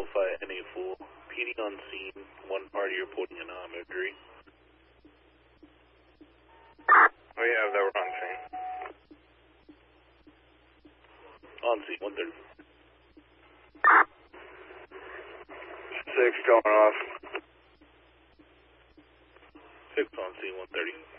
Alpha NA4. PD on scene. One party reporting an arm injury. We have that we're on scene. On scene, 130. 6 going off. 6 on scene, 130.